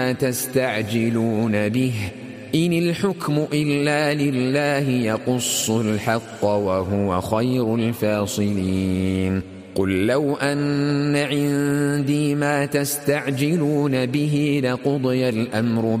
تستعجلون به إن الحكم إلا لله يقص الحق وهو خير الفاصلين قل لو أن عندي ما تستعجلون به لقضي الأمر